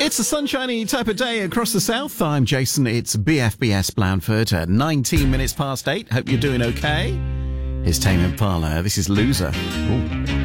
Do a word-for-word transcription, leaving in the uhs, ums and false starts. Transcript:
It's a sunshiny type of day across the south. I'm Jason. It's B F B S Blandford at nineteen minutes past eight. Hope you're doing okay. Here's Tame Impala. This is Loser. Ooh.